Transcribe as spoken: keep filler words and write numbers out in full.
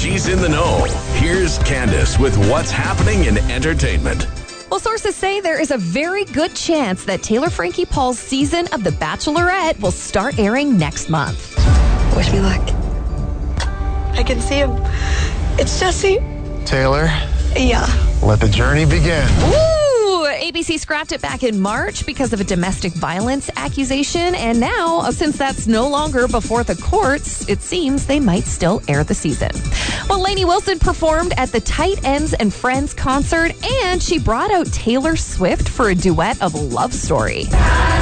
She's in the know. Here's Candace with what's happening in entertainment. Well, sources say there is a very good chance that Taylor Frankie Paul's season of The Bachelorette will start airing next month. Wish me luck. I can see him. It's Jesse. Taylor. Yeah. Let the journey begin. Ooh, A B C scrapped it back in March because of a domestic violence accusation. And now, since that's no longer before the courts, it seems they might still air the season. Well, Lainey Wilson performed at the Tight Ends and Friends concert, and she brought out Taylor Swift for a duet of Love Story.